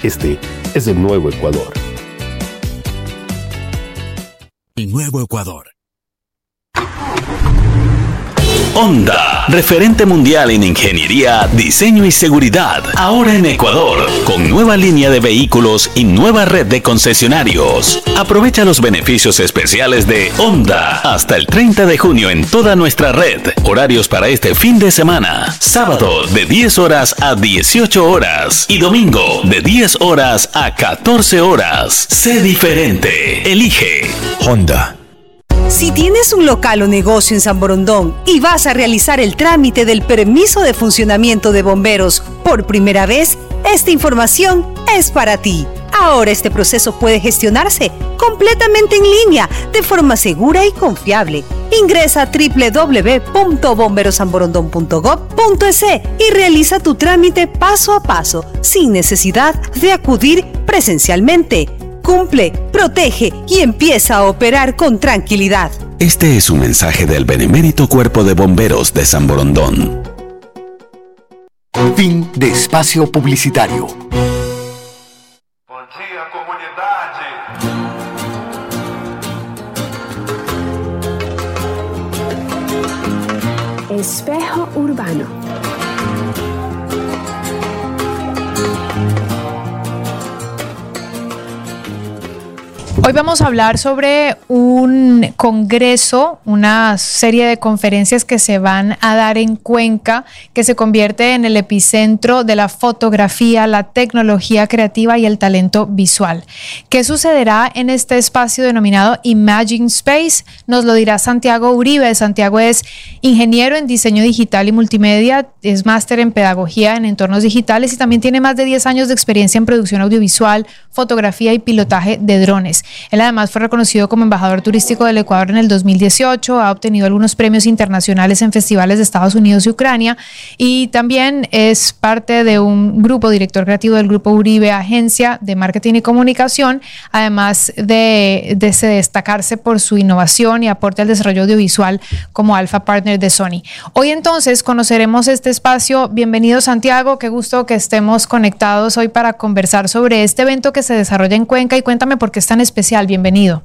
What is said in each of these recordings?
Este es el Nuevo Ecuador. El Nuevo Ecuador. Honda, referente mundial en ingeniería, diseño y seguridad. Ahora en Ecuador, con nueva línea de vehículos y nueva red de concesionarios. Aprovecha los beneficios especiales de Honda hasta el 30 de junio en toda nuestra red. Horarios para este fin de semana. Sábado de 10 horas a 18 horas y domingo de 10 horas a 14 horas. Sé diferente. Elige Honda. Si tienes un local o negocio en San Borondón y vas a realizar el trámite del permiso de funcionamiento de bomberos por primera vez, esta información es para ti. Ahora este proceso puede gestionarse completamente en línea, de forma segura y confiable. Ingresa a www.bomberosanborondon.gov.es y realiza tu trámite paso a paso, sin necesidad de acudir presencialmente. Cumple, protege y empieza a operar con tranquilidad. Este es un mensaje del Benemérito Cuerpo de Bomberos de San Borondón. Fin de espacio publicitario. Bom dia, comunidade. Espejo urbano. Hoy vamos a hablar sobre un congreso, una serie de conferencias que se van a dar en Cuenca, que se convierte en el epicentro de la fotografía, la tecnología creativa y el talento visual. ¿Qué sucederá en este espacio denominado Imagine Space? Nos lo dirá Santiago Uribe. Santiago es ingeniero en diseño digital y multimedia, es máster en pedagogía en entornos digitales y también tiene más de 10 años de experiencia en producción audiovisual, fotografía y pilotaje de drones. Él además fue reconocido como embajador turístico del Ecuador en el 2018, ha obtenido algunos premios internacionales en festivales de Estados Unidos y Ucrania y también es parte de un grupo, director creativo del Grupo Uribe, agencia de marketing y comunicación, además de destacarse por su innovación y aporte al desarrollo audiovisual como Alpha Partner de Sony. Hoy entonces conoceremos este espacio. Bienvenido, Santiago, qué gusto que estemos conectados hoy para conversar sobre este evento que se desarrolla en Cuenca y cuéntame por qué es tan especial. Bienvenido.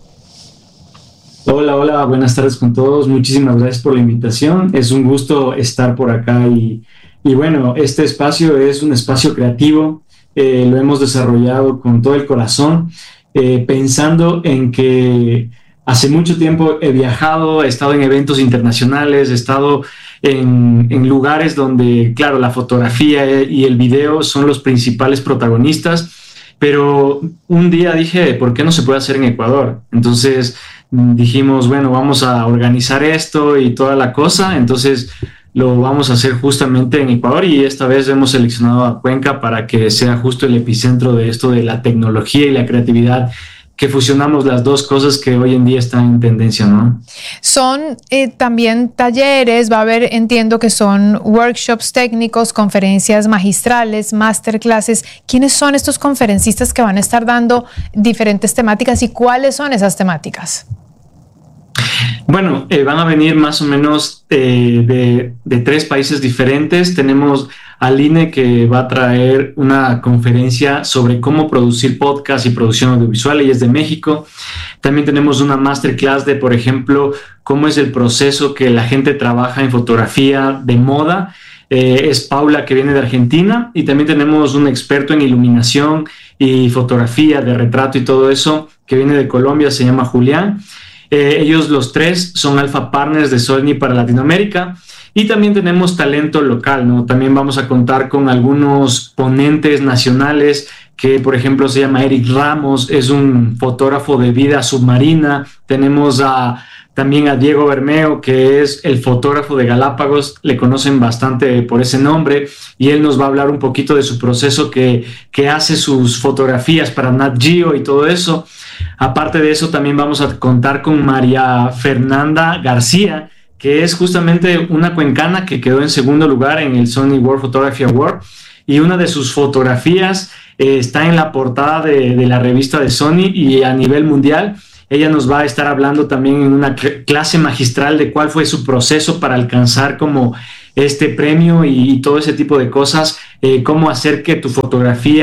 Hola, buenas tardes con todos. Muchísimas gracias por la invitación. Es un gusto estar por acá y bueno, este espacio es un espacio creativo. Lo hemos desarrollado con todo el corazón, pensando en que hace mucho tiempo he viajado, he estado en eventos internacionales, he estado en lugares donde, claro, la fotografía y el video son los principales protagonistas. Pero un día dije, ¿por qué no se puede hacer en Ecuador? Entonces dijimos, bueno, vamos a organizar esto y toda la cosa. Entonces lo vamos a hacer justamente en Ecuador y esta vez hemos seleccionado a Cuenca para que sea justo el epicentro de esto de la tecnología y la creatividad, que fusionamos las dos cosas que hoy en día están en tendencia, ¿no? Son también talleres, va a haber, entiendo que son workshops técnicos, conferencias magistrales, masterclasses. ¿Quiénes son estos conferencistas que van a estar dando diferentes temáticas y cuáles son esas temáticas? Bueno, van a venir más o menos de 3 países diferentes. Tenemos a Aline, que va a traer una conferencia sobre cómo producir podcast y producción audiovisual. Ella es de México. También tenemos una masterclass de, por ejemplo, cómo es el proceso que la gente trabaja en fotografía de moda. Es Paula, que viene de Argentina. Y también tenemos un experto en iluminación y fotografía de retrato y todo eso, que viene de Colombia, se llama Julián. Ellos los 3 son Alpha Partners de Sony para Latinoamérica. Y también tenemos talento local, ¿no? También vamos a contar con algunos ponentes nacionales, que por ejemplo se llama Eric Ramos, es un fotógrafo de vida submarina. Tenemos también a Diego Bermeo, que es el fotógrafo de Galápagos, le conocen bastante por ese nombre, y él nos va a hablar un poquito de su proceso que hace sus fotografías para Nat Geo y todo eso. Aparte de eso, también vamos a contar con María Fernanda García, que es justamente una cuencana que quedó en segundo lugar en el Sony World Photography Award, y una de sus fotografías está en la portada de la revista de Sony y a nivel mundial. Ella nos va a estar hablando también en una clase magistral de cuál fue su proceso para alcanzar como este premio y todo ese tipo de cosas, cómo hacer que tu fotografía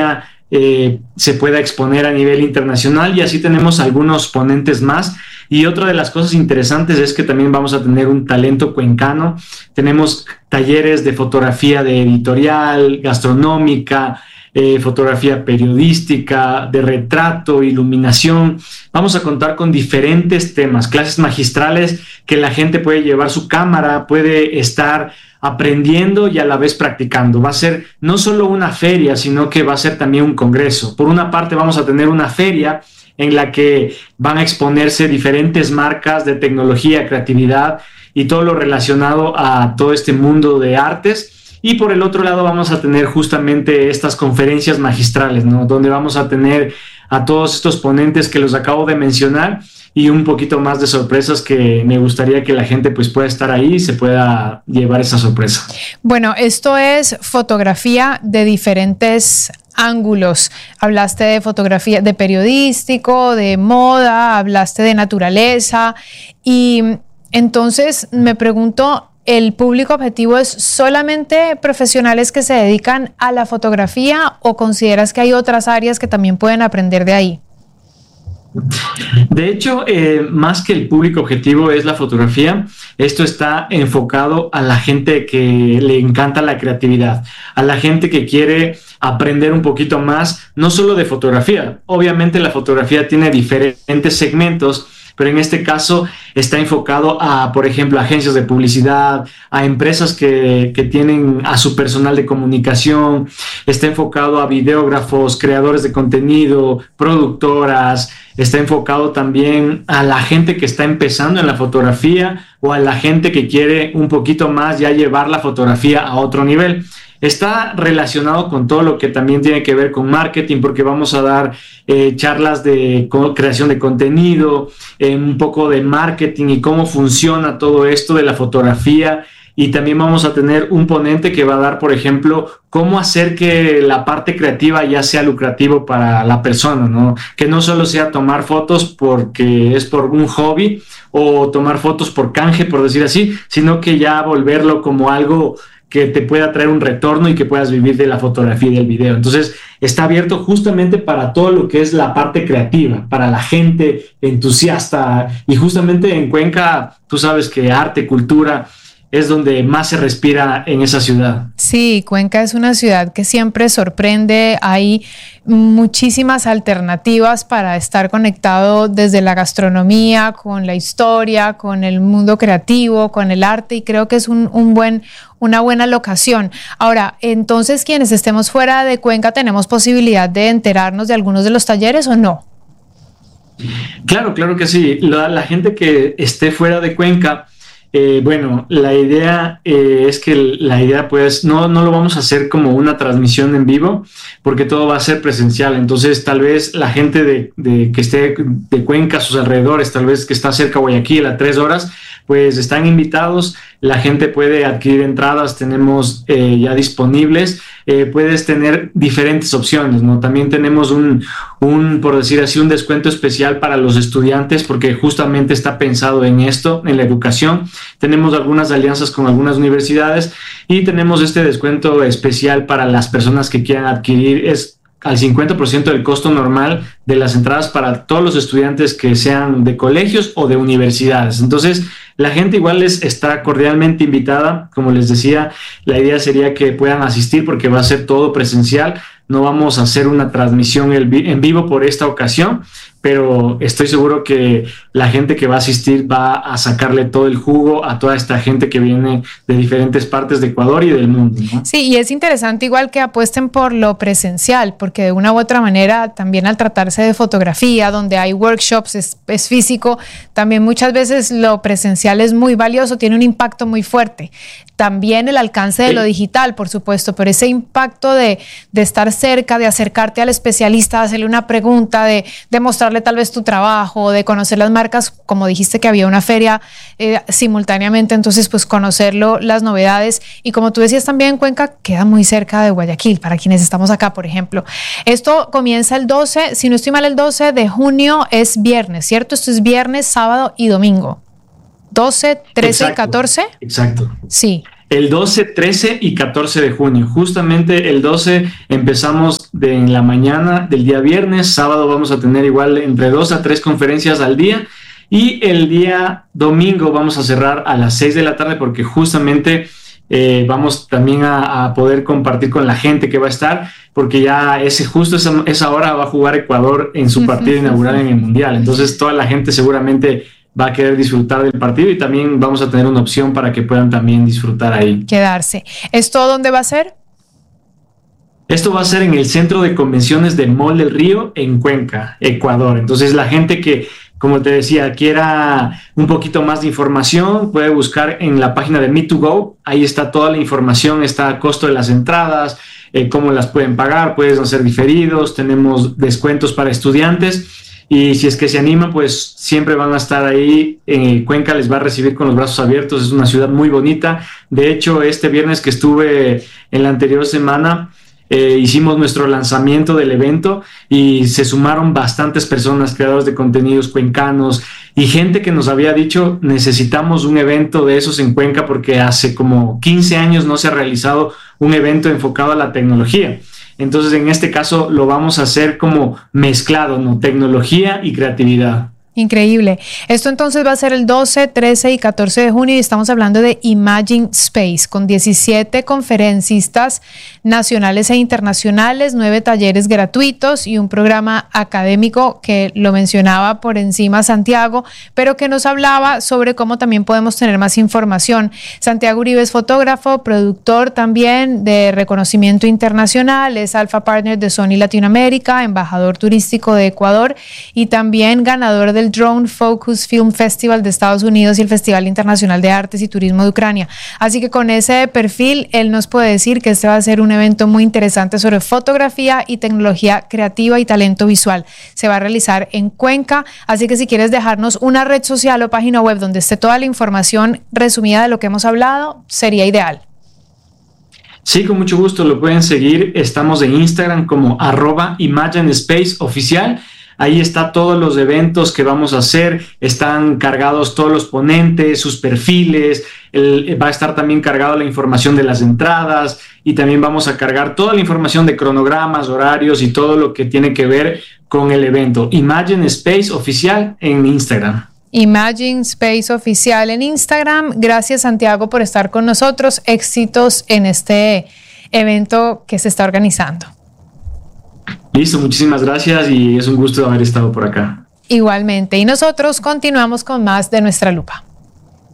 se pueda exponer a nivel internacional, y así tenemos algunos ponentes más. Y otra de las cosas interesantes es que también vamos a tener un talento cuencano. Tenemos talleres de fotografía de editorial, gastronómica, fotografía periodística, de retrato, iluminación. Vamos a contar con diferentes temas, clases magistrales que la gente puede llevar su cámara, puede estar aprendiendo y a la vez practicando. Va a ser no solo una feria, sino que va a ser también un congreso. Por una parte vamos a tener una feria en la que van a exponerse diferentes marcas de tecnología, creatividad y todo lo relacionado a todo este mundo de artes. Y por el otro lado vamos a tener justamente estas conferencias magistrales, ¿no? Donde vamos a tener a todos estos ponentes que los acabo de mencionar, y un poquito más de sorpresas que me gustaría que la gente pues pueda estar ahí y se pueda llevar esa sorpresa. Bueno, esto es fotografía de diferentes ángulos. Hablaste de fotografía, de periodístico, de moda, hablaste de naturaleza, y entonces me pregunto, ¿el público objetivo es solamente profesionales que se dedican a la fotografía o consideras que hay otras áreas que también pueden aprender de ahí? De hecho, más que el público objetivo es la fotografía, esto está enfocado a la gente que le encanta la creatividad, a la gente que quiere aprender un poquito más, no solo de fotografía. Obviamente la fotografía tiene diferentes segmentos, pero en este caso está enfocado a, por ejemplo, agencias de publicidad, a empresas que tienen a su personal de comunicación, está enfocado a videógrafos, creadores de contenido, productoras, está enfocado también a la gente que está empezando en la fotografía o a la gente que quiere un poquito más ya llevar la fotografía a otro nivel. Está relacionado con todo lo que también tiene que ver con marketing, porque vamos a dar charlas de creación de contenido, un poco de marketing y cómo funciona todo esto de la fotografía. Y también vamos a tener un ponente que va a dar, por ejemplo, cómo hacer que la parte creativa ya sea lucrativo para la persona, ¿no? Que no solo sea tomar fotos porque es por un hobby o tomar fotos por canje, por decir así, sino que ya volverlo como algo que te pueda traer un retorno y que puedas vivir de la fotografía y del video. Entonces, está abierto justamente para todo lo que es la parte creativa, para la gente entusiasta. Y justamente en Cuenca, tú sabes que arte, cultura es donde más se respira en esa ciudad. Sí, Cuenca es una ciudad que siempre sorprende. Hay muchísimas alternativas para estar conectado desde la gastronomía, con la historia, con el mundo creativo, con el arte, y creo que es una buena locación. Ahora, entonces, quienes estemos fuera de Cuenca, ¿tenemos posibilidad de enterarnos de algunos de los talleres o no? Claro que sí. La gente que esté fuera de Cuenca, bueno, la idea es que pues no lo vamos a hacer como una transmisión en vivo, porque todo va a ser presencial. Entonces tal vez la gente que esté de Cuenca, a sus alrededores, tal vez que está cerca de Guayaquil a 3 horas, pues están invitados. La gente puede adquirir entradas, tenemos ya disponibles. Puedes tener diferentes opciones, ¿no? También tenemos por decir así, un descuento especial para los estudiantes, porque justamente está pensado en esto, en la educación. Tenemos algunas alianzas con algunas universidades y tenemos este descuento especial para las personas que quieran adquirir. Es al 50% del costo normal de las entradas para todos los estudiantes que sean de colegios o de universidades. Entonces, la gente igual está cordialmente invitada. Como les decía, la idea sería que puedan asistir porque va a ser todo presencial. No vamos a hacer una transmisión en vivo por esta ocasión, pero estoy seguro que la gente que va a asistir va a sacarle todo el jugo a toda esta gente que viene de diferentes partes de Ecuador y del mundo, ¿no? Sí, y es interesante igual que apuesten por lo presencial, porque de una u otra manera también al tratarse de fotografía, donde hay workshops, es físico, también muchas veces lo presencial es muy valioso, tiene un impacto muy fuerte. También el alcance de lo digital, por supuesto, pero ese impacto de estar cerca, de acercarte al especialista, de hacerle una pregunta, de mostrarle tal vez tu trabajo, de conocer las marcas, como dijiste que había una feria simultáneamente, entonces pues conocerlo, las novedades, y como tú decías también, Cuenca queda muy cerca de Guayaquil, para quienes estamos acá, por ejemplo. Esto comienza el 12, si no estoy mal, el 12 de junio es viernes, ¿cierto? Esto es viernes, sábado y domingo. 12, 13 y 14. Exacto. Sí. El 12, 13 y 14 de junio. Justamente el 12 empezamos en la mañana del día viernes. Sábado vamos a tener igual entre 2 a 3 conferencias al día. Y el día domingo vamos a cerrar a las 6 de la tarde porque justamente vamos también a poder compartir con la gente que va a estar, porque ya esa hora va a jugar Ecuador en su partido inaugural en el Mundial. Entonces toda la gente seguramente va a querer disfrutar del partido y también vamos a tener una opción para que puedan también disfrutar ahí. Quedarse. ¿Esto dónde va a ser? Esto va a ser en el Centro de Convenciones de Mall del Río en Cuenca, Ecuador. Entonces la gente que, como te decía, quiera un poquito más de información, puede buscar en la página de Me2Go. Ahí está toda la información, está el costo de las entradas, cómo las pueden pagar, pueden hacer diferidos, tenemos descuentos para estudiantes. Y si es que se animan, pues siempre van a estar ahí. Cuenca les va a recibir con los brazos abiertos. Es una ciudad muy bonita. De hecho, este viernes que estuve en la anterior semana, hicimos nuestro lanzamiento del evento y se sumaron bastantes personas, creadores de contenidos cuencanos y gente que nos había dicho necesitamos un evento de esos en Cuenca porque hace como 15 años no se ha realizado un evento enfocado a la tecnología. Entonces, en este caso lo vamos a hacer como mezclado, ¿no? Tecnología y creatividad. Increíble. Esto entonces va a ser el 12, 13 y 14 de junio y estamos hablando de Imagine Space con 17 conferencistas nacionales e internacionales, 9 talleres gratuitos y un programa académico que lo mencionaba por encima Santiago, pero que nos hablaba sobre cómo también podemos tener más información. Santiago Uribe es fotógrafo, productor también de reconocimiento internacional, es Alpha Partner de Sony Latinoamérica, embajador turístico de Ecuador y también ganador del Drone Focus Film Festival de Estados Unidos y el Festival Internacional de Artes y Turismo de Ucrania. Así que con ese perfil, él nos puede decir que este va a ser un evento muy interesante sobre fotografía y tecnología creativa y talento visual. Se va a realizar en Cuenca, así que si quieres dejarnos una red social o página web donde esté toda la información resumida de lo que hemos hablado, sería ideal. Sí, con mucho gusto, lo pueden seguir. Estamos en Instagram como @ImagineSpaceOficial. Ahí está todos los eventos que vamos a hacer, están cargados todos los ponentes, sus perfiles, va a estar también cargado la información de las entradas y también vamos a cargar toda la información de cronogramas, horarios y todo lo que tiene que ver con el evento. Imagine Space Oficial en Instagram. Imagine Space Oficial en Instagram. Gracias, Santiago, por estar con nosotros. Éxitos en este evento que se está organizando. Listo, muchísimas gracias y es un gusto haber estado por acá. Igualmente. Y nosotros continuamos con más de Nuestra Lupa.